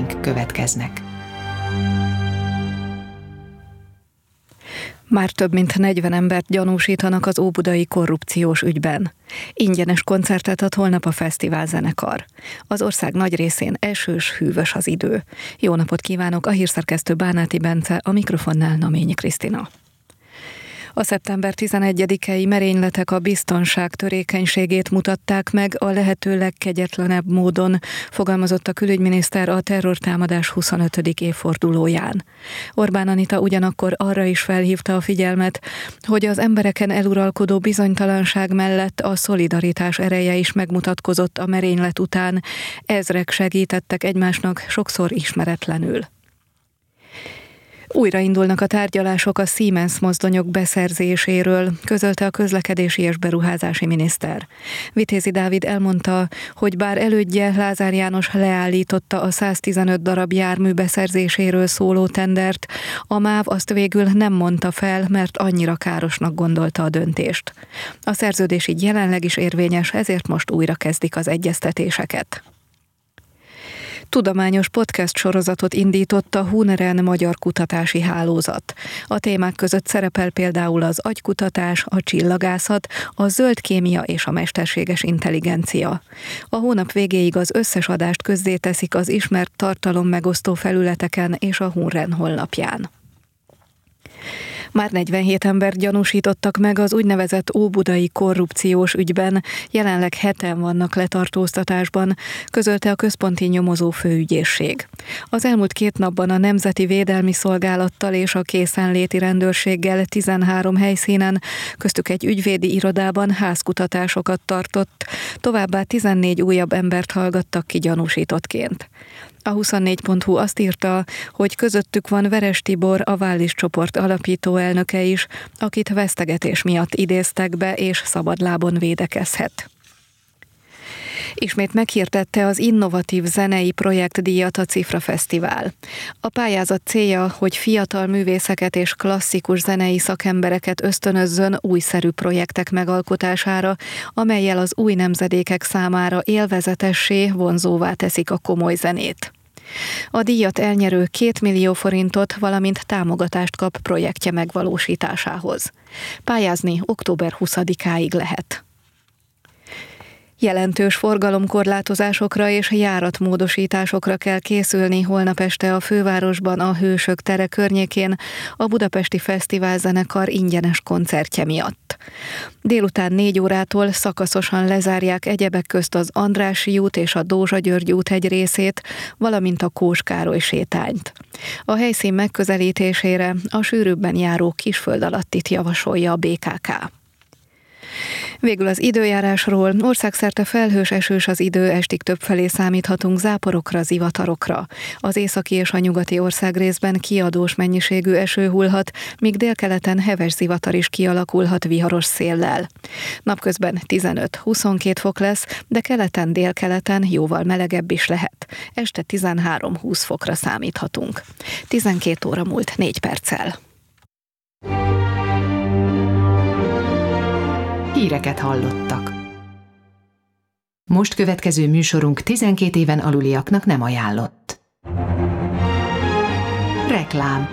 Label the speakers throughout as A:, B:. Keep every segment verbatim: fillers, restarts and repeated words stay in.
A: híreink következnek.
B: Már több mint negyven embert gyanúsítanak az óbudai korrupciós ügyben. Ingyenes koncertet ad holnap a fesztiválzenekar. Az ország nagy részén esős, hűvös az idő. Jó napot kívánok, a hírszerkesztő Bánáti Bence, a mikrofonnál Naményi Krisztina. A szeptember tizenegyedikei merényletek a biztonság törékenységét mutatták meg a lehető legkegyetlenebb módon, fogalmazott a külügyminiszter a terrortámadás huszonötödik évfordulóján. Orbán Anita ugyanakkor arra is felhívta a figyelmet, hogy az embereken eluralkodó bizonytalanság mellett a szolidaritás ereje is megmutatkozott a merénylet után. Ezrek segítettek egymásnak, sokszor ismeretlenül. Újraindulnak a tárgyalások a Siemens mozdonyok beszerzéséről, közölte a közlekedési és beruházási miniszter. Vitézi Dávid elmondta, hogy bár elődje Lázár János leállította a száztizenöt darab jármű beszerzéséről szóló tendert, a MÁV azt végül nem mondta fel, mert annyira károsnak gondolta a döntést. A szerződés így jelenleg is érvényes, ezért most újra kezdik az egyeztetéseket. Tudományos podcast sorozatot indított a Huneren Magyar Kutatási Hálózat. A témák között szerepel például az agykutatás, a csillagászat, a zöld kémia és a mesterséges intelligencia. A hónap végéig az összes adást közzéteszik az ismert tartalommegosztó felületeken és a Hunren honlapján. Már negyvenhét embert gyanúsítottak meg az úgynevezett óbudai korrupciós ügyben, jelenleg heten vannak letartóztatásban, közölte a Központi Nyomozó Főügyészség. Az elmúlt két napban a Nemzeti Védelmi Szolgálattal és a Készenléti Rendőrséggel tizenhárom helyszínen, köztük egy ügyvédi irodában házkutatásokat tartott, továbbá tizennégy újabb embert hallgattak ki gyanúsítottként. A huszonnégy pont hu azt írta, hogy közöttük van Veres Tibor, a Vállis csoport alapító elnöke is, akit vesztegetés miatt idéztek be, és szabadlábon védekezhet. Ismét meghirdette az innovatív zenei projektdíjat a Cifra Fesztivál. A pályázat célja, hogy fiatal művészeket és klasszikus zenei szakembereket ösztönözzön újszerű projektek megalkotására, amellyel az új nemzedékek számára élvezetessé, vonzóvá teszik a komoly zenét. A díjat elnyerő két millió forintot, valamint támogatást kap projektje megvalósításához. Pályázni október huszadikáig lehet. Jelentős forgalomkorlátozásokra és járatmódosításokra kell készülni holnap este a fővárosban a Hősök tere környékén a Budapesti Fesztiválzenekar ingyenes koncertje miatt. Délután négy órától szakaszosan lezárják egyebek közt az Andrássy út és a Dózsa György út egy részét, valamint a Kós Károly sétányt. A helyszín megközelítésére a sűrűbben járó Kisföld alattit javasolja a bé ká ká. Végül az időjárásról. Országszerte felhős, esős az idő, estig többfelé számíthatunk záporokra, zivatarokra. Az északi és a nyugati országrészben kiadós mennyiségű eső hullhat, míg délkeleten heves zivatar is kialakulhat viharos széllel. Napközben tizenöt-huszonkét fok lesz, de keleten, délkeleten jóval melegebb is lehet. Este tizenhárom-húsz fokra számíthatunk. tizenkét óra múlt négy perccel.
A: Híreket hallottak. Most következő műsorunk tizenkét éven aluliaknak nem ajánlott. Reklám.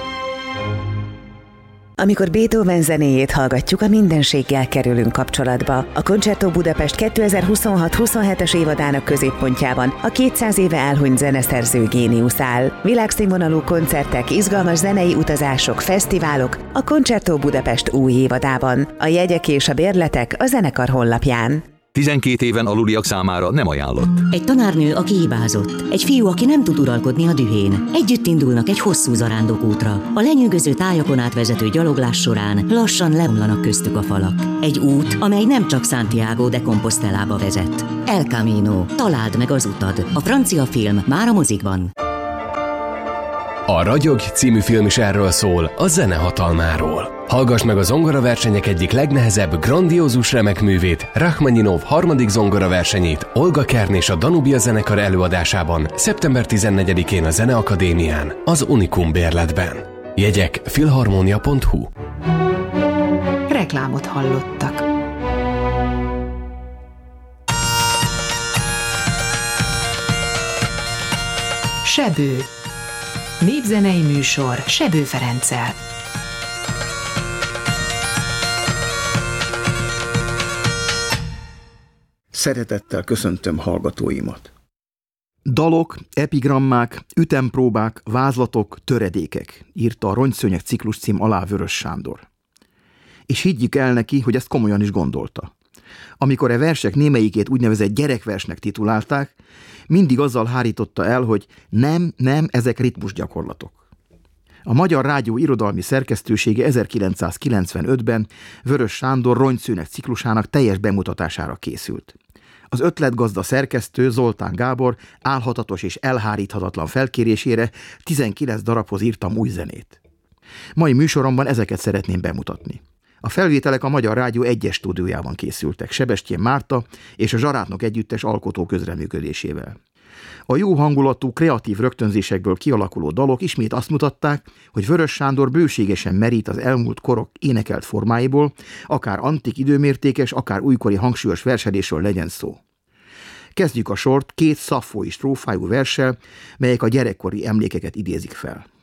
C: Amikor Beethoven zenéjét hallgatjuk, a mindenséggel kerülünk kapcsolatba. A Concerto Budapest kétezer-huszonhat-huszonhetes évadának középpontjában a kétszáz éve elhunyt zeneszerző géniusz áll. Világszínvonalú koncertek, izgalmas zenei utazások, fesztiválok a Concerto Budapest új évadában. A jegyek és a bérletek a zenekar honlapján.
D: tizenkét éven aluliak számára nem ajánlott.
E: Egy tanárnő, aki hibázott. Egy fiú, aki nem tud uralkodni a dühén. Együtt indulnak egy hosszú zarándokútra. A lenyűgöző tájakon átvezető gyaloglás során lassan leomlanak köztük a falak. Egy út, amely nem csak Santiago de Compostelába vezet. El Camino. Találd meg az utad. A francia film már a mozikban.
F: A Ragyog című film is erről szól, a zene hatalmáról. Hallgass meg a zongoraversenyek egyik legnehezebb, grandiózus remekművét, Rachmaninov harmadik zongoraversenyét Olga Kern és a Danubia zenekar előadásában szeptember tizennegyedikén a Zeneakadémián, az Unikum bérletben. Jegyek filharmonia pont hu.
A: Reklámot hallottak. Sebő. Népzenei műsor Sebő Ferenccel.
G: Szeretettel köszöntöm hallgatóimat.
H: Dalok, epigrammák, ütempróbák, vázlatok, töredékek, írta a Rongyszőnyeg ciklus cím alá Vörös Sándor. És higgyük el neki, hogy ezt komolyan is gondolta. Amikor e versek némelyikét úgynevezett gyerekversnek titulálták, mindig azzal hárította el, hogy nem, nem, ezek ritmusgyakorlatok. A Magyar Rádió irodalmi szerkesztősége ezerkilencszázkilencvenötben Vörös Sándor Rongyszőnyeg ciklusának teljes bemutatására készült. Az ötletgazda szerkesztő Zoltán Gábor álhatatos és elháríthatatlan felkérésére tizenkilenc darabhoz írtam új zenét. Mai műsoromban ezeket szeretném bemutatni. A felvételek a Magyar Rádió egyes stúdiójában készültek, Sebestyén Márta és a Zsarátnok együttes alkotó közreműködésével. A jó hangulatú, kreatív rögtönzésekből kialakuló dalok ismét azt mutatták, hogy Vörös Sándor bőségesen merít az elmúlt korok énekelt formáiból, akár antik időmértékes, akár újkori hangsúlyos verselésről legyen szó. Kezdjük a sort két szaffói strófájú verssel, melyek a gyerekkori emlékeket idézik fel.